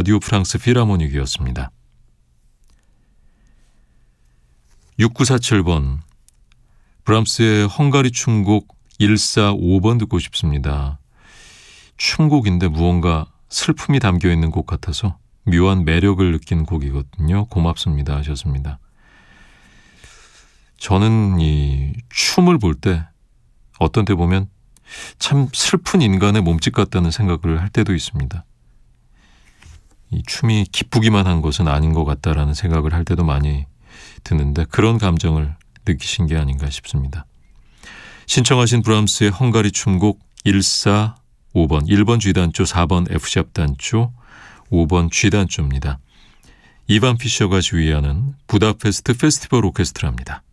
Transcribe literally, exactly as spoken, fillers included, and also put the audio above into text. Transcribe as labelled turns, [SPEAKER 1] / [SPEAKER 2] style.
[SPEAKER 1] 라디오 프랑스 필하모닉이었습니다. 육구사칠 번 브람스의 헝가리 춤곡 일사오 번 듣고 싶습니다. 춤곡인데 무언가 슬픔이 담겨있는 곡 같아서 묘한 매력을 느낀 곡이거든요. 고맙습니다 하셨습니다. 저는 이 춤을 볼 때 어떤 때 보면 참 슬픈 인간의 몸짓 같다는 생각을 할 때도 있습니다. 이 춤이 기쁘기만 한 것은 아닌 것 같다라는 생각을 할 때도 많이 드는데 그런 감정을 느끼신 게 아닌가 싶습니다. 신청하신 브람스의 헝가리 춤곡 일사오 번, 일 번 G단조, 사 번 F샵 단조, 오 번 G단조입니다. 이반 피셔가 지휘하는 부다페스트 페스티벌 오케스트라입니다.